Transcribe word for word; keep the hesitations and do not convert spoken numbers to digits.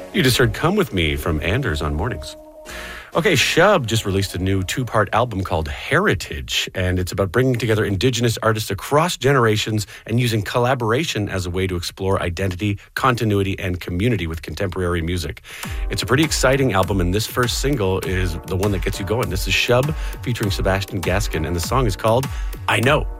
You just heard Come With Me from Anders on Mornings. Okay, Shub just released a new two-part album called Heritage, and it's about bringing together Indigenous artists across generations and using collaboration as a way to explore identity, continuity, and community with contemporary music. It's a pretty exciting album, and this first single is the one that gets you going. This is Shub featuring Sebastian Gaskin, and the song is called I Know.